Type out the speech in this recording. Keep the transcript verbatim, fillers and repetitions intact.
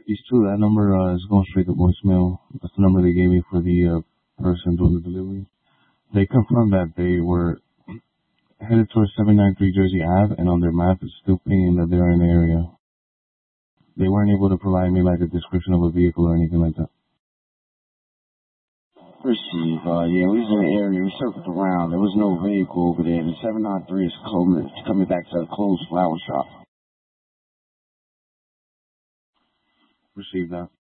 It's true. That number uh, is going straight to voicemail. That's the number they gave me for the uh, person doing the delivery. They confirmed that they were headed towards seven ninety-three Jersey Ave, and on their map it's still pinging that they're in the area. They weren't able to provide me like a description of a vehicle or anything like that. Receive, uh, yeah, we was in the area, we circled around, there was no vehicle over there, the seven ninety-three is coming, coming back to the closed flower shop. Received that.